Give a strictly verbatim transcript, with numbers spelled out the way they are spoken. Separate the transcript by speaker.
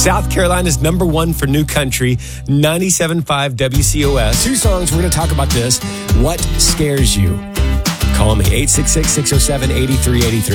Speaker 1: South Carolina's number one for new country, ninety-seven point five W C O S.
Speaker 2: Two songs. We're going to talk about this. What scares you? Call me, eight six six, six oh seven, eight three eight three.